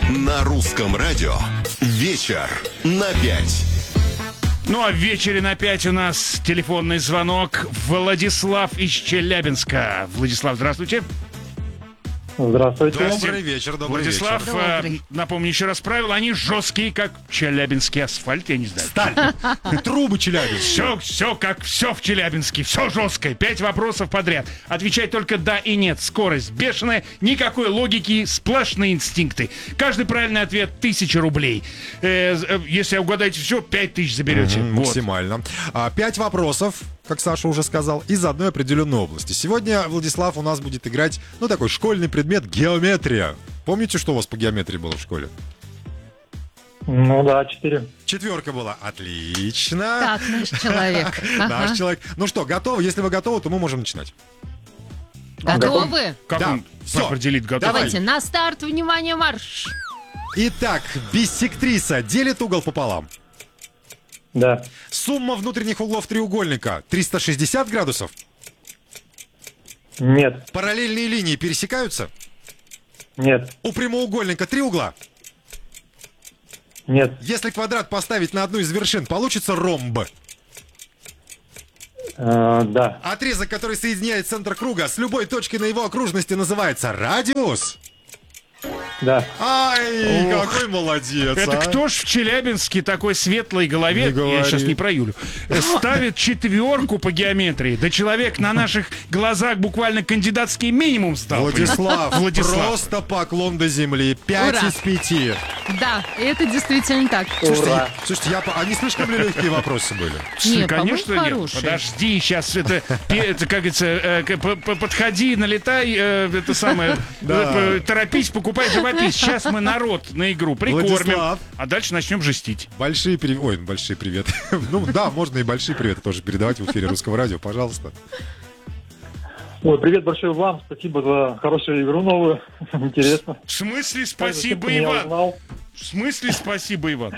На русском радио вечер на 5. Ну а в вечере на 5 у нас телефонный звонок. Владислав из Челябинска. Владислав, здравствуйте. Здравствуйте. Добрый вечер, добрый Владислав, вечер. напомню еще раз правила. Они жесткие, как челябинский асфальт, я не знаю. Сталь. Трубы Челябинска. Все как все в Челябинске, все жесткое. 5 вопросов подряд. Отвечать только да и нет. Скорость бешеная, никакой логики, сплошные инстинкты. Каждый правильный ответ 1000 рублей. Если угадаете все, 5000 заберете. Вот. Максимально. 5 вопросов, как Саша уже сказал, из одной определенной области. Сегодня Владислав у нас будет играть, такой школьный предмет геометрия. Помните, что у вас по геометрии было в школе? Ну да, 4. 4 была. Отлично. Так, наш человек. Наш человек. Ну что, готовы? Если вы готовы, то мы можем начинать. Готовы? Как Да. он Всё. определит готов? Давай. Давайте, на старт, внимание, марш! Итак, биссектриса делит угол пополам. Да. Сумма внутренних углов треугольника 360 градусов. Нет. Параллельные линии пересекаются. Нет. У прямоугольника 3 угла. Нет. Если квадрат поставить на одну из вершин, получится ромб. Да. Отрезок, который соединяет центр круга с любой точкой на его окружности, называется радиус. Да. Ай, какой молодец. Это а. кто ж в Челябинске такой светлой голове, Не говори. я сейчас не про Юлю, ставит 4 по геометрии? Да человек на наших глазах буквально кандидатский минимум стал. Владислав, Владислав. просто поклон до земли. 5 Ура. из 5. Да, это действительно так. Ура. Слушайте, а не слишком ли легкие вопросы были? Не, Конечно, по-моему, нет. хорошие. Подожди, сейчас это как говорится, подходи, налетай, это самое, торопись, покупай, живопись. Сейчас мы народ на игру прикормим, Владислав. а дальше начнем жестить. Большие приветы. Ну да, можно и большие приветы тоже передавать в эфире Русского радио, пожалуйста. Ой, привет большой вам. Спасибо за хорошую игру новую. Интересно. В смысле спасибо, Кто меня Иван? узнал. В смысле спасибо, Иван?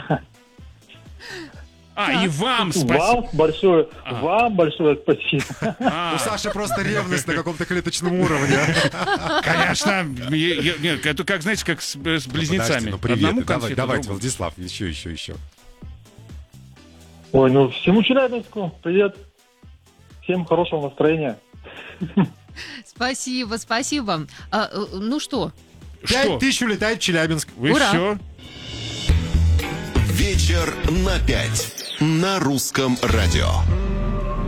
И вам спасибо. Вам большое спасибо. У Саши просто ревность на каком-то клеточном уровне. Конечно, нет, это как, знаете, как с близнецами. Подожди, Одному приветы. конфету, Давайте, другому. Владислав, еще. Ой, всему Челябинску привет. Всем хорошего настроения. Спасибо. Ну что? 5000 улетает в Челябинск. Вы Ура. все? Вечер на 5 на русском радио.